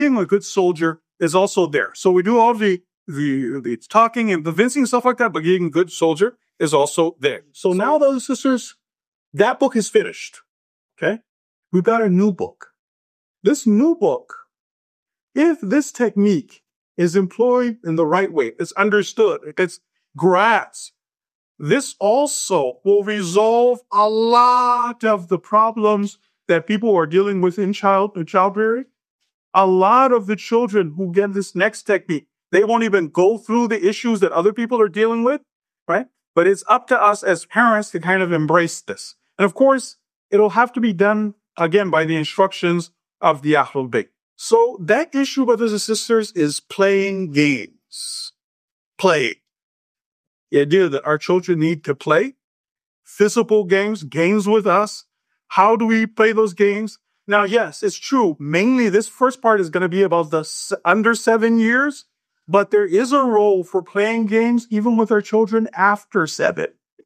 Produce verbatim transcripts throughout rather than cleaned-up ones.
being a good soldier is also there. So we do all the, the, the talking and convincing and stuff like that, but being a good soldier is also there. So, so now, those sisters, that book is finished. Okay? We've got a new book. This new book, if this technique is employed in the right way, it's understood, it's grasped, this also will resolve a lot of the problems that people are dealing with in child childbearing. A lot of the children who get this next technique, they won't even go through the issues that other people are dealing with, right? But it's up to us as parents to kind of embrace this. And of course, it'll have to be done, again, by the instructions of the Ahlul Bayt. So that issue, brothers and sisters, is playing games. Play. The idea that our children need to play physical games, games with us. How do we play those games? Now, yes, it's true. Mainly, this first part is going to be about the under seven years, but there is a role for playing games even with our children after seven.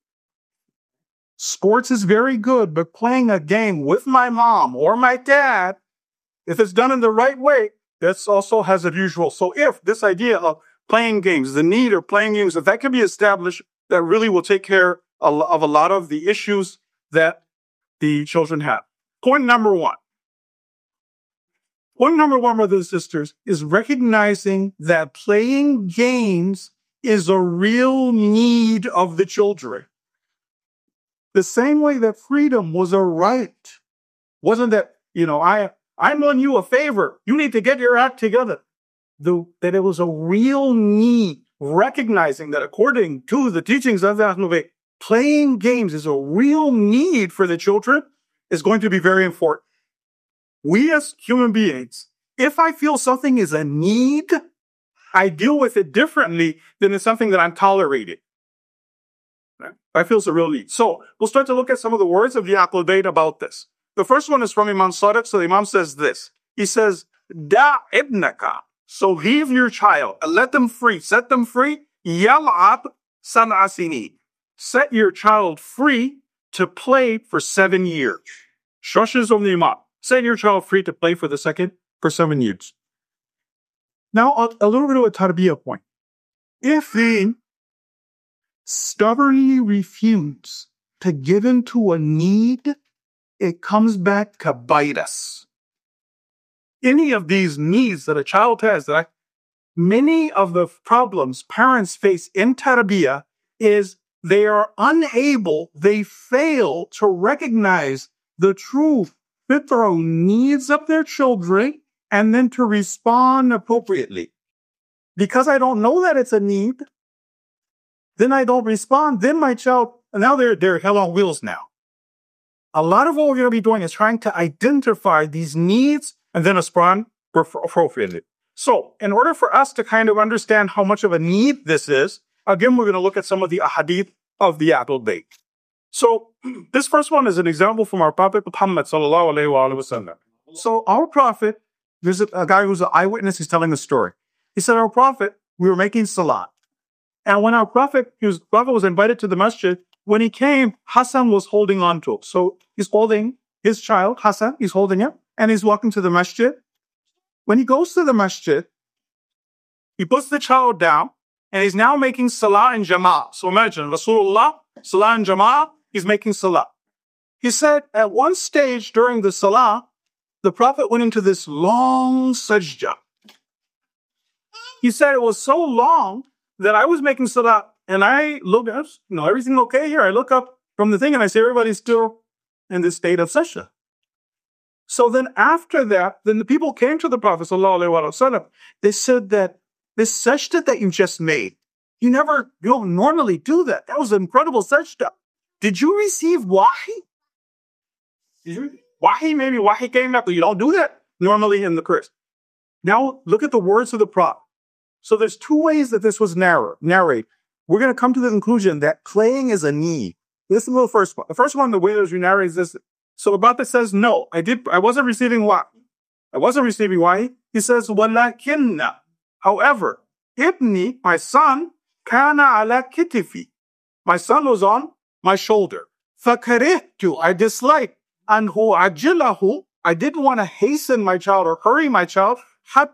Sports is very good, but playing a game with my mom or my dad, if it's done in the right way, that's also has a usual. So if this idea of playing games, the need of playing games, if that can be established, that really will take care of a lot of the issues that the children have. Point number one. Point number one, brothers and sisters, is recognizing that playing games is a real need of the children. The same way that freedom was a right. Wasn't that, you know, I, I'm doing you a favor. You need to get your act together. The, that it was a real need, recognizing that according to the teachings of the Ahlul Bayt, playing games is a real need for the children is going to be very important. We as human beings, if I feel something is a need, I deal with it differently than it's something that I'm tolerating. I feel it's a real need. So we'll start to look at some of the words of the Ahlul Bayt about this. The first one is from Imam Sadiq. So the Imam says this. He says, Da ibnaka. So leave your child and let them free. Set them free. Yal'ab san'asini. Set your child free to play for seven years. Shoshes of the Imam. Set your child free to play for the second for seven years. Now, a, a little bit of a tarbiyah point. If they stubbornly refuse to give in to a need, it comes back to bite us. Any of these needs that a child has, that I, many of the problems parents face in tarbiyah is they are unable, they fail to recognize the true fitra needs of their children and then to respond appropriately. Because I don't know that it's a need, then I don't respond, then my child, now they're, they're hell on wheels now. A lot of what we're going to be doing is trying to identify these needs and then respond appropriately. So, in order for us to kind of understand how much of a need this is, again, we're going to look at some of the ahadith of the Ahlul Bayt. So, this first one is an example from our Prophet Muhammad sallallahu alaihi wasallam. So, our Prophet, there's a, a guy who's an eyewitness, he's telling a story. He said, our Prophet, we were making salat. And when our Prophet, he was, Prophet was invited to the masjid, when he came, Hassan was holding on to him. So, he's holding his child, Hassan, he's holding him, and he's walking to the masjid. When he goes to the masjid, he puts the child down, and he's now making salah in jama'ah. So imagine, Rasulullah, salah in jama'ah, he's making salah. He said at one stage during the salah, the Prophet went into this long sajda. He said it was so long that I was making salah, and I look at, you know, everything okay here? I look up from the thing, and I see everybody's still in this state of sajda. So then after that, then the people came to the Prophet ﷺ. They said that this sajda that you just made, you never, you don't normally do that. That was an incredible sajda. Did you receive wahi? Did you, wahi, maybe wahi came up, but you don't do that normally in the Quran. Now look at the words of the Prophet. So there's two ways that this was narr- narrated. We're going to come to the conclusion that playing is a need. This is the first one. The first one, the way that you narrate is this. So the Prophet says, no, I did. I wasn't receiving wahi. I wasn't receiving wahi. He says, walakinna. However, ibni, my son, kana ala kitifi. My son was on my shoulder. Fakarihtu, I disliked. Anhu ajilahu, I didn't want to hasten my child or hurry my child حتى